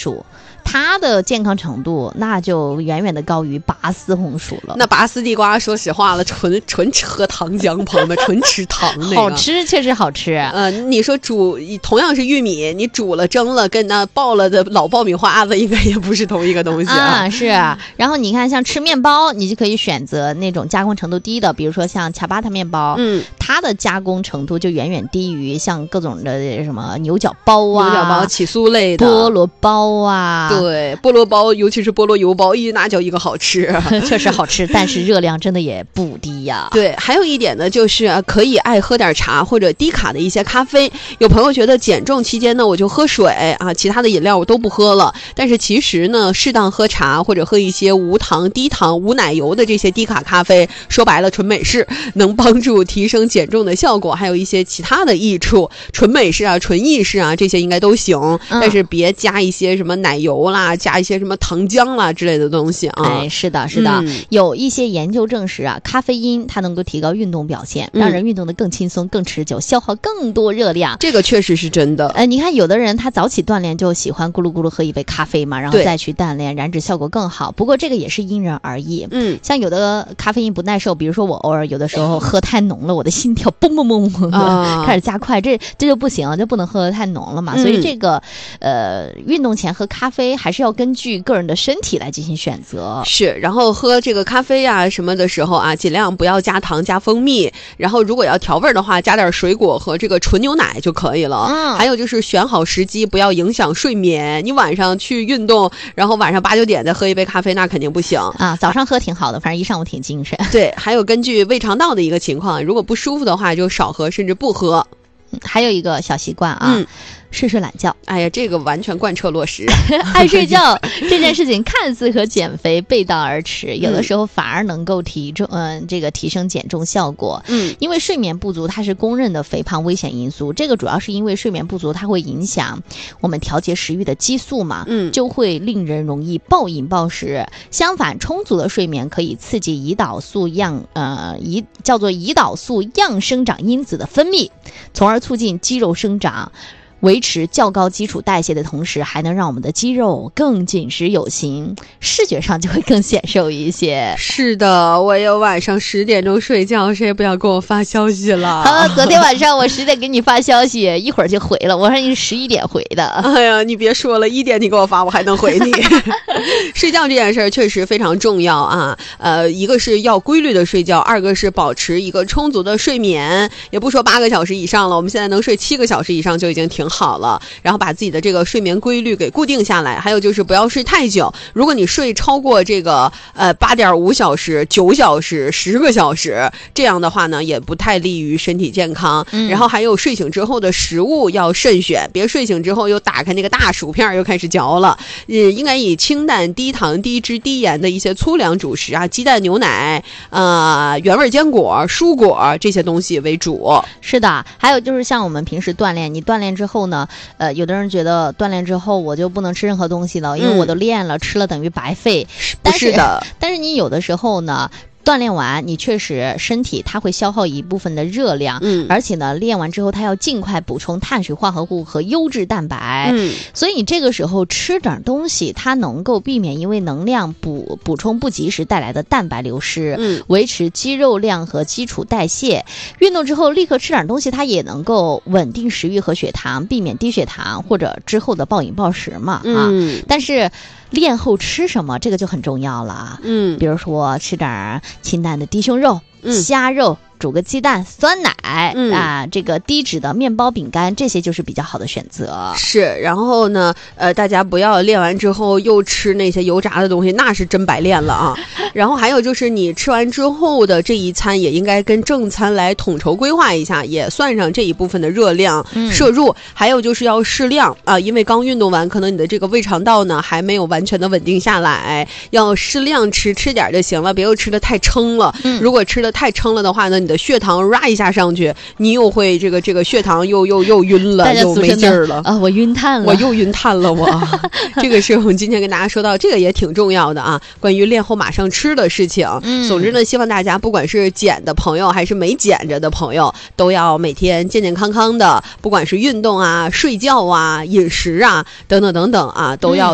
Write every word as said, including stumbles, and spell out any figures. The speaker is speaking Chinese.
薯，它的健康程度那就远远的高于拔丝红薯了。 那拔丝地瓜说实话了，纯纯吃喝糖浆，朋友们，纯吃糖那个。 好吃，确实好吃。 呃，你说煮同样是玉米，你煮了蒸了，跟那爆了的老爆米花子应该也不是同一个东西啊。 啊，是啊。然后你看，像吃面包，你就可以选择那种加工程度低的，比如说像恰巴塔面包， 嗯， 它的加工程度就远远低于像各种的什么牛角包啊、 牛角包、起酥类的菠萝包啊。 对，菠萝包，尤其是菠萝油包，咦，那叫一个好吃， 确实好吃，但是热量真的也不低呀。 对，还有一点呢，就是可以爱喝点茶或者低卡的一些咖啡。有朋友觉得减重期间呢，我就喝水啊，其他的饮料我都不喝了。但是其实呢，适当喝茶或者喝一些无糖、低糖、无奶油的这些低卡咖啡，说白了纯美式，能帮助提升减重的效果，还有一些其他的益处。纯美式啊、纯意式啊，这些应该都行，嗯、但是别加一些什么奶油啦，加一些什么糖浆啦之类的东西啊。 哎，是的，是的，嗯、有一些研究证实啊，咖啡因它能够提高运动表现，让人运动得更轻松、更持久，消耗更多热量。 这个确实是真的。 呃，你看有的人他早起锻炼就喜欢咕噜咕噜喝一杯咖啡嘛，然后再去锻炼，燃脂效果更好。不过这个也是因人而异。嗯，像有的咖啡因不耐受，比如说我偶尔有的时候喝太浓了，我的心跳嘣嘣嘣嘣的、啊、开始加快，这这就不行，就不能喝得太浓了嘛。嗯、所以这个呃，运动前喝咖啡还是要根据个人的身体来进行选择。 是，然后喝这个咖啡啊什么的时候啊，尽量不要加糖加蜂蜜，然后如果要调味的话，加点水果和这个纯牛奶就可以了。嗯，还有就是选好时机，不要影响睡眠。你晚上去运动，然后晚上八九点再喝一杯咖啡，那肯定不行啊。早上喝挺好的，反正一上午挺精神。 对，还有根据胃肠道的一个情况，如果不舒服的话，就少喝甚至不喝。 嗯、还有一个小习惯啊。嗯，睡睡懒觉。 哎呀，这个完全贯彻落实。 爱睡觉这件事情看似和减肥背道而驰，有的时候反而能够提重，嗯、呃，这个提升减重效果。嗯，因为睡眠不足它是公认的肥胖危险因素，这个主要是因为睡眠不足它会影响我们调节食欲的激素嘛，嗯，就会令人容易暴饮暴食。相反，充足的睡眠可以刺激胰岛素样，呃，胰叫做胰岛素样生长因子的分泌，从而促进肌肉生长。维持较高基础代谢的同时，还能让我们的肌肉更紧实有型，视觉上就会更显瘦一些。 是的，我有晚上十点钟睡觉，谁也不要给我发消息了。 好，昨天晚上我十点给你发消息，一会儿就回了，我说你是十一点回的。 哎呀，你别说了，一点你给我发，我还能回你。睡觉这件事儿确实非常重要啊，呃，一个是要规律的睡觉，二个是保持一个充足的睡眠，也不说八个小时以上了，我们现在能睡七个小时以上就已经挺好了，然后把自己的这个睡眠规律给固定下来。还有就是不要睡太久，如果你睡超过这个呃八点五小时、九小时、十个小时，这样的话呢，也不太利于身体健康。嗯、然后还有睡醒之后的食物要慎选，别睡醒之后又打开那个大薯片又开始嚼了。呃，应该以清淡、低糖、低脂、低盐的一些粗粮主食啊，鸡蛋、牛奶、呃原味坚果、蔬果这些东西为主。 是的，还有就是像我们平时锻炼，你锻炼之后呢，呃，有的人觉得锻炼之后我就不能吃任何东西了，因为我都练了，嗯、吃了等于白费。 不是的， 但是你有的时候呢，锻炼完你确实身体它会消耗一部分的热量，嗯，而且呢练完之后它要尽快补充碳水化合物和优质蛋白，嗯，所以你这个时候吃点东西，它能够避免因为能量补补充不及时带来的蛋白流失，嗯，维持肌肉量和基础代谢。运动之后立刻吃点东西，它也能够稳定食欲和血糖，避免低血糖或者之后的暴饮暴食嘛，嗯，啊，但是练后吃什么这个就很重要了，嗯，比如说吃点清淡的低胸肉、嗯、虾肉，煮个鸡蛋、酸奶，嗯啊，这个低脂的面包、饼干，这些就是比较好的选择。 是，然后呢，呃，大家不要练完之后又吃那些油炸的东西，那是真白练了啊。然后还有就是你吃完之后的这一餐也应该跟正餐来统筹规划一下，也算上这一部分的热量摄入。嗯、还有就是要适量啊，因为刚运动完，可能你的这个胃肠道呢还没有完全的稳定下来，要适量吃，吃点就行了，别又吃的太撑了。嗯、如果吃的太撑了的话呢，你的血糖啦一下上去，你又会这个这个血糖又又又晕了，又没劲儿了啊！我晕碳了， 我又晕碳了，我。这个是我们今天跟大家说到，这个也挺重要的啊，关于练后马上吃的事情。嗯，总之呢，希望大家不管是减的朋友还是没减着的朋友，都要每天健健康康的，不管是运动啊、睡觉啊、饮食啊等等等等啊，都要